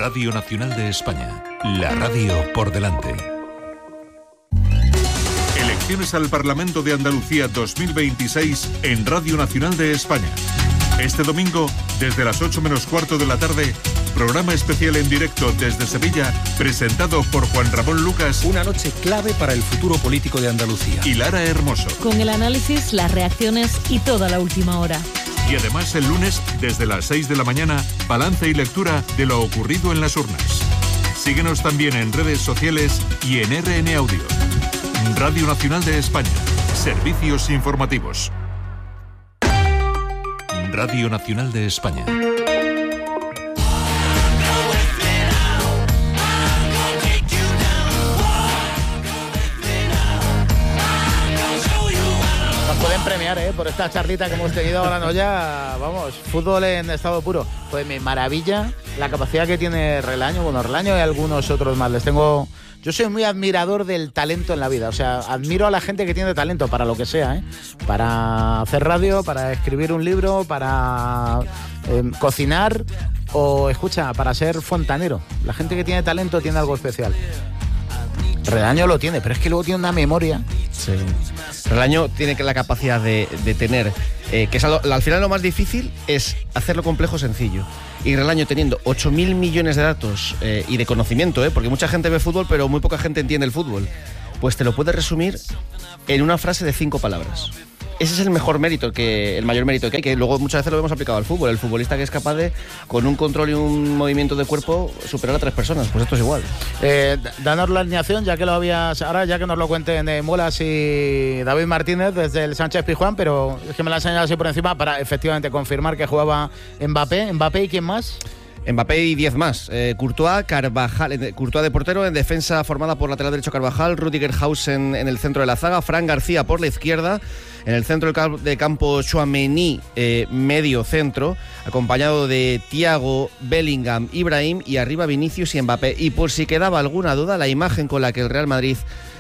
Radio Nacional de España, la radio por delante. Elecciones al Parlamento de Andalucía 2026 en Radio Nacional de España. Este domingo, desde las 8 menos cuarto de la tarde, programa especial en directo desde Sevilla, presentado por Juan Ramón Lucas. Una noche clave para el futuro político de Andalucía. Y Lara Hermoso. Con el análisis, las reacciones y toda la última hora. Y además el lunes, desde las 6 de la mañana, balance y lectura de lo ocurrido en las urnas. Síguenos también en redes sociales y en RN Audio. Radio Nacional de España. Servicios informativos. Radio Nacional de España. Nos pueden premiar, por esta charlita que hemos tenido ahora, ¿no? Ya, vamos, fútbol en estado puro. Pues me maravilla la capacidad que tiene Relaño. Bueno, Relaño y algunos otros más. Yo soy muy admirador del talento en la vida. O sea, admiro a la gente que tiene talento para lo que sea, para hacer radio, para escribir un libro, para cocinar o, escucha, para ser fontanero. La gente que tiene talento tiene algo especial. Relaño lo tiene, pero es que luego tiene una memoria. Sí. Relaño tiene la capacidad de tener, que es al final lo más difícil es hacer lo complejo sencillo. Y Relaño, teniendo 8.000 millones de datos y de conocimiento, porque mucha gente ve fútbol, pero muy poca gente entiende el fútbol, pues te lo puede resumir en una frase de 5 palabras. Ese es el mayor mérito que hay, que luego muchas veces lo hemos aplicado al fútbol. El futbolista que es capaz de, con un control y un movimiento de cuerpo, superar a 3 personas. Pues esto es igual. Danos la alineación, ya que lo habías, ahora ya que nos lo cuenten Muelas y David Martínez desde el Sánchez Pizjuán, pero es que me la han señalado así por encima para efectivamente confirmar que jugaba Mbappé y ¿quién más? Mbappé y 10 más. Courtois, Carvajal, Courtois de portero, en defensa formada por lateral derecho Carvajal, Rüdiger Hausen en el centro de la zaga, Fran García por la izquierda, en el centro de campo Tchouaméni, medio centro, acompañado de Thiago, Bellingham, Ibrahim y arriba Vinicius y Mbappé. Y por si quedaba alguna duda, la imagen con la que el Real Madrid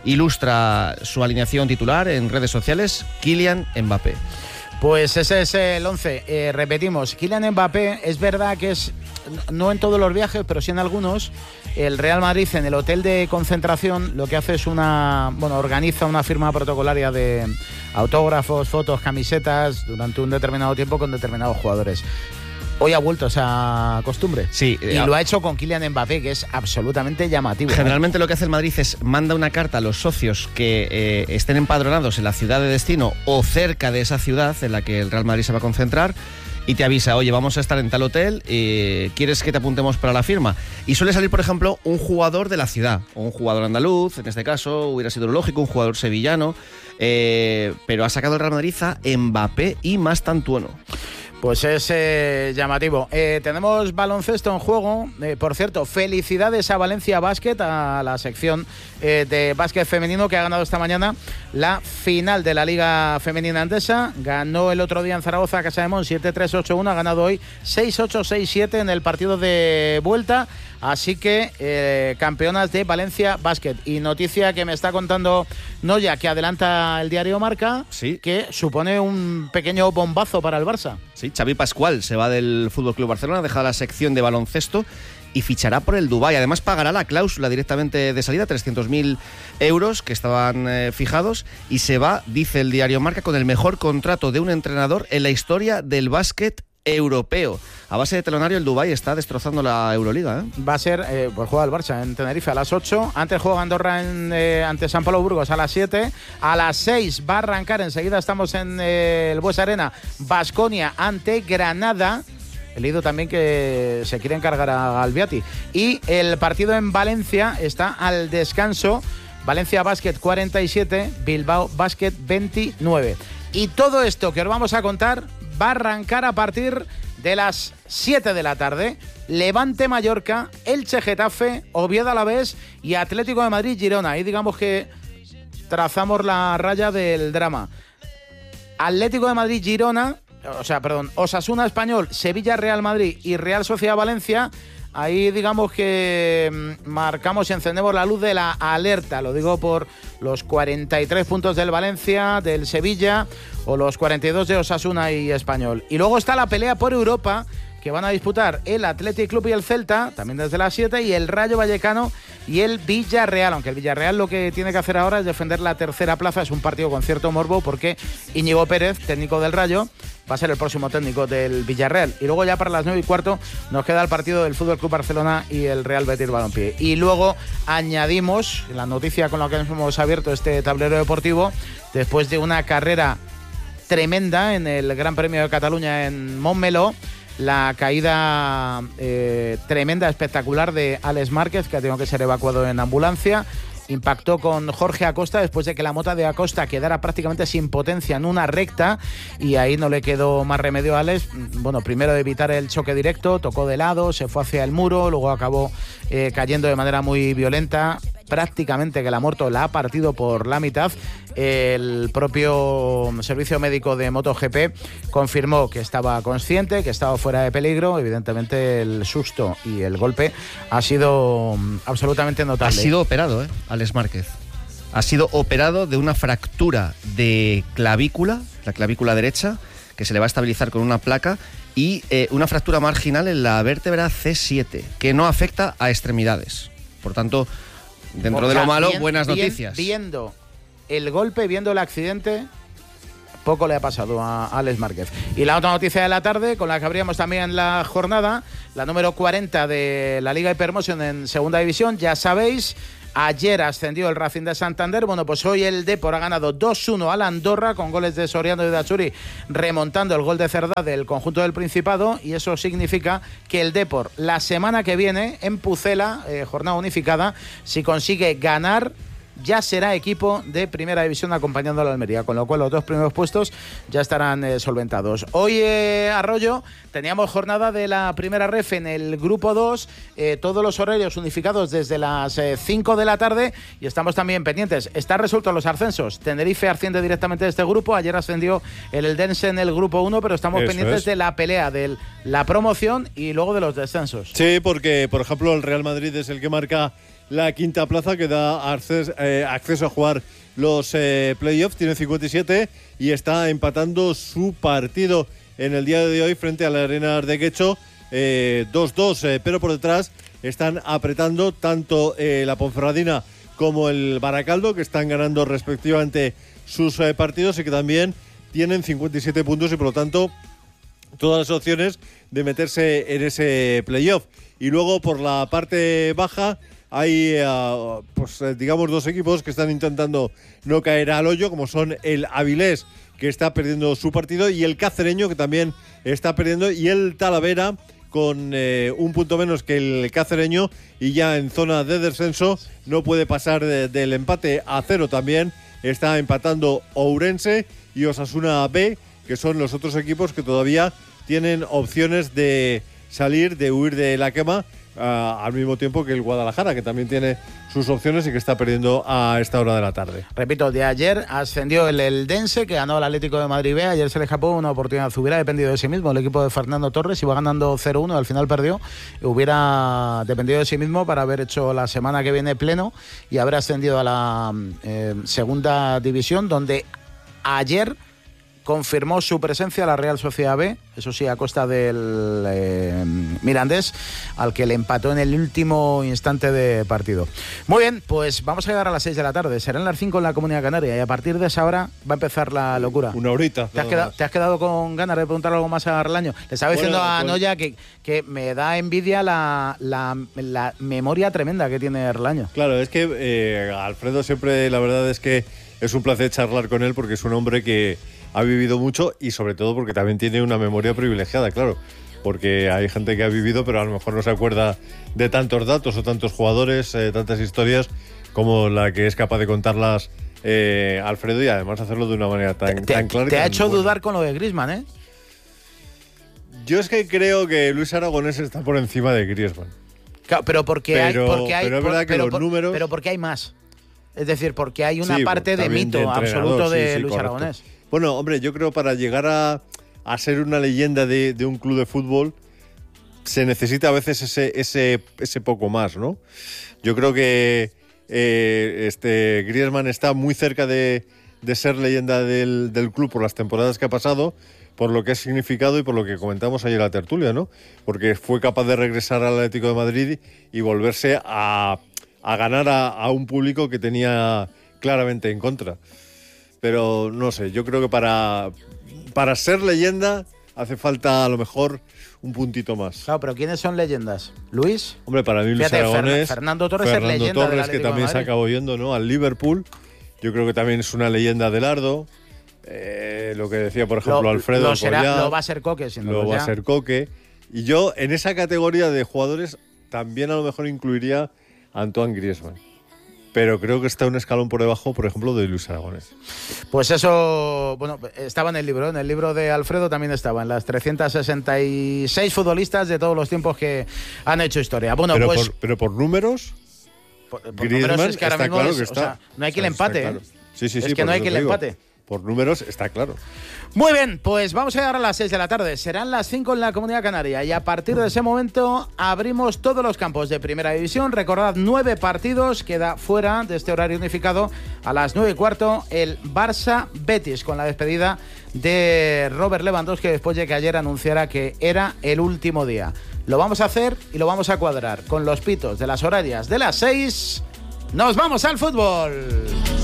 ilustra su alineación titular en redes sociales, Kylian Mbappé. Pues ese es el 11. Repetimos, Kylian Mbappé, es verdad que es, no en todos los viajes, pero sí en algunos, el Real Madrid en el hotel de concentración lo que hace es organiza una firma protocolaria de autógrafos, fotos, camisetas durante un determinado tiempo con determinados jugadores. Hoy ha vuelto esa costumbre. Sí. Y lo ha hecho con Kylian Mbappé, que es absolutamente llamativo. Generalmente lo que hace el Madrid es manda una carta a los socios que estén empadronados en la ciudad de destino o cerca de esa ciudad en la que el Real Madrid se va a concentrar y te avisa, oye, vamos a estar en tal hotel, ¿quieres que te apuntemos para la firma? Y suele salir, por ejemplo, un jugador de la ciudad, o un jugador andaluz, en este caso hubiera sido lógico, un jugador sevillano, pero ha sacado el Real Madrid a Mbappé y Mastantuono. Pues es llamativo. Tenemos baloncesto en juego. Por cierto, felicidades a Valencia Basket, a la sección de básquet femenino que ha ganado esta mañana la final de la Liga Femenina Endesa. Ganó el otro día en Zaragoza, Casa de Mon, 7-3, 8-1. Ha ganado hoy 6-8, 6-7 en el partido de vuelta. Así que campeonas de Valencia Basket. Y noticia que me está contando Noya, que adelanta el diario Marca, sí, que supone un pequeño bombazo para el Barça. Sí, Xavi Pascual se va del Fútbol Club Barcelona, deja la sección de baloncesto y fichará por el Dubái. Además pagará la cláusula directamente de salida, 300.000 euros que estaban fijados, y se va, dice el diario Marca, con el mejor contrato de un entrenador en la historia del básquet europeo. A base de telonario, el Dubái está destrozando la Euroliga. Va a ser, pues juega el Barça en Tenerife a las 8. Antes juega Andorra ante San Pablo Burgos a las 7. A las 6 va a arrancar, enseguida estamos en el Buesa Arena, Baskonia ante Granada. He leído también que se quiere encargar a Albiati. Y el partido en Valencia está al descanso. Valencia Basket 47, Bilbao Basket 29. Y todo esto que os vamos a contar va a arrancar a partir de las 7 de la tarde. Levante Mallorca, Elche Getafe, Oviedo Alavés y Atlético de Madrid Girona. Ahí digamos que trazamos la raya del drama. Atlético de Madrid Girona, Osasuna Español, Sevilla Real Madrid y Real Sociedad Valencia. Ahí digamos que marcamos y encendemos la luz de la alerta. Lo digo por los 43 puntos del Valencia, del Sevilla o los 42 de Osasuna y Español. Y luego está la pelea por Europa que van a disputar el Athletic Club y el Celta, también desde las 7, y el Rayo Vallecano y el Villarreal, aunque el Villarreal lo que tiene que hacer ahora es defender la tercera plaza. Es un partido con cierto morbo porque Íñigo Pérez, técnico del Rayo, va a ser el próximo técnico del Villarreal. Y luego ya para las 9:15 nos queda el partido del FC Barcelona y el Real Betis Balompié. Y luego añadimos la noticia con la que hemos abierto este tablero deportivo, después de una carrera tremenda en el Gran Premio de Cataluña en Montmeló, la caída tremenda, espectacular de Alex Márquez, que ha tenido que ser evacuado en ambulancia. Impactó con Jorge Acosta después de que la moto de Acosta quedara prácticamente sin potencia en una recta, y ahí no le quedó más remedio a Alex. Bueno, primero de evitar el choque directo, tocó de lado, se fue hacia el muro, luego acabó cayendo de manera muy violenta. Prácticamente que la moto la ha partido por la mitad. El propio servicio médico de MotoGP confirmó que estaba consciente, que estaba fuera de peligro. Evidentemente el susto y el golpe ha sido absolutamente notable. Ha sido operado, Alex Márquez. Ha sido operado de una fractura de clavícula, la clavícula derecha, que se le va a estabilizar con una placa, y una fractura marginal en la vértebra C7, que no afecta a extremidades. Por tanto, dentro de lo malo, buenas noticias. Viendo el golpe, viendo el accidente, poco le ha pasado a Alex Márquez. Y la otra noticia de la tarde, con la que abríamos también la jornada, la número 40 de la Liga Hypermotion en segunda división. Ya sabéis, ayer ascendió el Racing de Santander. Bueno, pues hoy el Depor ha ganado 2-1 al Andorra, con goles de Soriano y de Achuri, remontando el gol de Cerdá del conjunto del Principado, y eso significa que el Depor la semana que viene en Pucela, jornada unificada, si consigue ganar, ya será equipo de primera división acompañando a la Almería, con lo cual los dos primeros puestos ya estarán solventados. Hoy, Arroyo, teníamos jornada de la primera ref en el grupo 2, todos los horarios unificados desde las 5 de la tarde, y estamos también pendientes. Están resueltos los ascensos. Tenerife asciende directamente de este grupo, ayer ascendió el Eldense en el grupo 1, pero estamos pendientes de la pelea de la promoción y luego de los descensos. Sí, porque, por ejemplo, el Real Madrid es el que marca la quinta plaza, que da acceso a jugar los playoffs. Tiene 57 y está empatando su partido en el día de hoy frente a la Arenas de Guecho, 2-2, pero por detrás están apretando tanto la Ponferradina como el Baracaldo, que están ganando respectivamente sus partidos y que también tienen 57 puntos y por lo tanto todas las opciones de meterse en ese playoff. Y luego por la parte baja hay, digamos, dos equipos que están intentando no caer al hoyo, como son el Avilés, que está perdiendo su partido, y el Cacereño, que también está perdiendo, y el Talavera, con un punto menos que el Cacereño, y ya en zona de descenso, no puede pasar del empate a 0 también. Está empatando Ourense y Osasuna B, que son los otros equipos que todavía tienen opciones de salir, de huir de la quema, al mismo tiempo que el Guadalajara, que también tiene sus opciones y que está perdiendo a esta hora de la tarde. Repito, de ayer ascendió el Eldense, que ganó al Atlético de Madrid B. Ayer se le escapó una oportunidad. Hubiera dependido de sí mismo el equipo de Fernando Torres, iba ganando 0-1, al final perdió. Hubiera dependido de sí mismo para haber hecho la semana que viene pleno y haber ascendido a la segunda división, donde ayer confirmó su presencia la Real Sociedad B, eso sí, a costa del Mirandés, al que le empató en el último instante de partido. Muy bien, pues vamos a llegar a las 6 de la tarde. Serán las 5 en la Comunidad Canaria, y a partir de esa hora va a empezar la locura. Una horita. ¿Te has quedado con ganas de preguntar algo más a Arlaño? Le estaba diciendo a Noya que me da envidia la memoria tremenda que tiene Arlaño. Claro, es que Alfredo siempre, la verdad es que es un placer charlar con él, porque es un hombre que ha vivido mucho y sobre todo porque también tiene una memoria privilegiada, claro, porque hay gente que ha vivido pero a lo mejor no se acuerda de tantos datos o tantos jugadores, tantas historias como la que es capaz de contarlas Alfredo, y además hacerlo de una manera tan clara. Te ha hecho dudar con lo de Griezmann, ¿eh? Yo es que creo que Luis Aragonés está por encima de Griezmann. Claro, pero porque hay es verdad que los números... Pero porque hay más. Es decir, porque hay una sí, parte de mito absoluto de Luis correcto. Aragonés. Bueno, hombre, yo creo para llegar a ser una leyenda de un club de fútbol se necesita a veces ese poco más, ¿no? Yo creo que Griezmann está muy cerca de de ser leyenda del club por las temporadas que ha pasado, por lo que ha significado y por lo que comentamos ayer en la tertulia, ¿no? Porque fue capaz de regresar al Atlético de Madrid y volverse a ganar a un público que tenía claramente en contra. Pero no sé, yo creo que para ser leyenda hace falta a lo mejor un puntito más. Claro, pero ¿quiénes son leyendas? ¿Luis? Hombre, para mí Luis Fíjate, Aragonés, Fernando Torres es leyenda del que Atlético también de se Madrid. acabó yendo, ¿no?, al Liverpool. Yo creo que también es una leyenda del Ardo. Lo que decía, por ejemplo, Alfredo lo va a ser Coque, sin lo va a ser Coque. Y yo, en esa categoría de jugadores, también a lo mejor incluiría a Antoine Griezmann. Pero creo que está un escalón por debajo, por ejemplo, de Luis Aragonés. Pues eso, bueno, estaba en el libro de Alfredo también estaba, en las 366 futbolistas de todos los tiempos que han hecho historia. Bueno, pero por números, por números es que ahora mismo claro que está. O sea, no hay quien le empate. Claro. Sí, es que no hay quien le empate. Por números está claro. Muy bien, pues vamos a llegar a las 6 de la tarde. Serán las 5 en la Comunidad Canaria y a partir de ese momento abrimos todos los campos de Primera División. Recordad, 9 partidos, queda fuera de este horario unificado a las 9:15 el Barça-Betis con la despedida de Robert Lewandowski después de que ayer anunciara que era el último día. Lo vamos a hacer y lo vamos a cuadrar con los pitos de las horarias de las 6. ¡Nos vamos al fútbol!